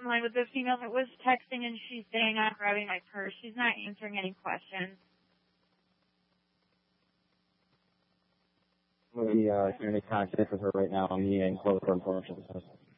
I'm like with the female that was texting and she's saying I'm grabbing my purse. She's not answering any questions. Will be in any contact with her right now. I'm meeting close for information.